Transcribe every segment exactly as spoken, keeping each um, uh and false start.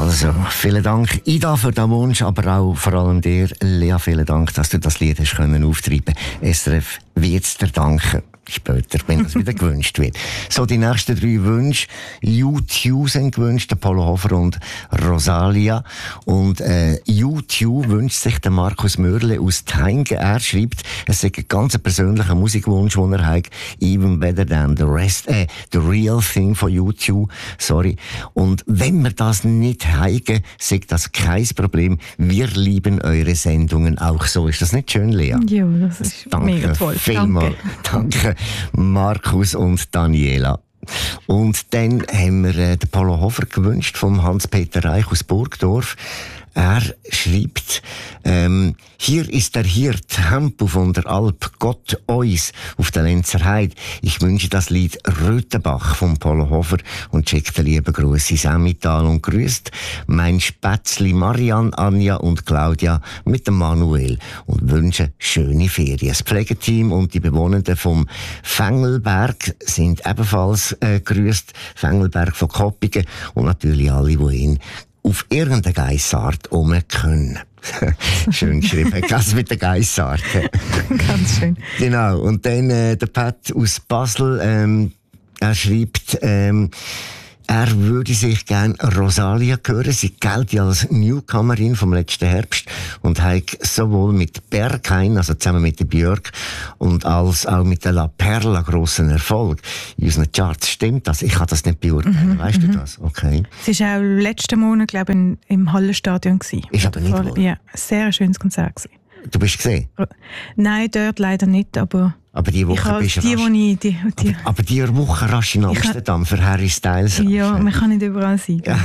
Also, vielen Dank, Ida, für den Wunsch, aber auch vor allem dir, Lea, vielen Dank, dass du das Lied hast können auftreiben. S R F wird es dir danken. Später, wenn das wieder gewünscht wird. So, die nächsten drei Wünsche. U zwei sind gewünscht, der Polo Hofer und Rosalia. Und äh, U zwei wünscht sich der Markus Mörle aus Thainge. Er schreibt, es sei ein ganz persönlicher Musikwunsch, den er hat. Even better than the rest, äh, the real thing von U zwei. Sorry. Und wenn wir das nicht heigen, sagt das kein Problem. Wir lieben eure Sendungen auch so. Ist das nicht schön, Lea? Ja, das ist Danke mega toll. Vielmal. Danke. Danke, Markus und Daniela. Und dann haben wir äh, den Polo Hofer gewünscht vom Hans-Peter Reich aus Burgdorf. Er schreibt, ähm, hier ist der Hirt, Hempu von der Alp, Gott uns auf der Lenzer Heide. Ich wünsche das Lied Rötenbach vom Polo Hofer und schickt den lieben Gruß ins Emmental und grüßt mein Spätzli Marianne, Anja und Claudia mit dem Manuel und wünsche schöne Ferien. Das Pflegeteam und die Bewohner vom Fengelberg sind ebenfalls äh, grüßt. Fengelberg von Koppingen und natürlich alle, die ihn auf irgendeine Geissart um können. Schön geschrieben. Das mit der Geissart. Ganz schön. Genau. Und dann äh, der Pat aus Basel, ähm, er schreibt, ähm, er würde sich gerne Rosalia hören. Sie gilt ja als Newcomerin vom letzten Herbst und hat sowohl mit Berghain, also zusammen mit der Björk, und als auch mit der La Perla grossen Erfolg in unseren Charts. Stimmt das? Ich kann das nicht beurteilen. Mhm, weißt du das? Okay. Sie war auch letzten Monat, glaube ich, im Hallenstadion. Ist aber nicht wahr? Ja, sehr ein schönes Konzert gewesen. Du bist gesehen? Nein, dort leider nicht, aber... Aber die Woche bist du die, rasch... Die, die, die, aber, aber die Woche rasch in Amsterdam für Harry Styles. Ja, man kann nicht überall sein. Ja.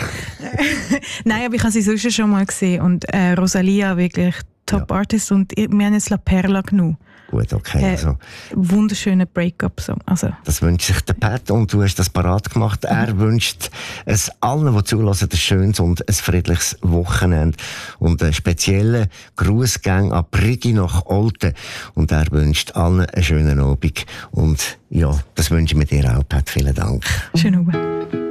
Nein, aber ich habe sie sonst schon mal gesehen. Und äh, Rosalia, wirklich Top-Artist. Ja. Und wir haben jetzt La Perla genommen. Gut, okay. Äh, also, wunderschöner Break-up-Song. Also. Das wünscht sich der Pat und du hast das parat gemacht. Er wünscht es allen, die zulassen, ein schönes und ein friedliches Wochenende. Und einen speziellen Grußgang an Brigi nach Olten. Und er wünscht allen einen schönen Abend. Und ja, das wünsche ich mir dir auch, Pat. Vielen Dank. Schönen Abend.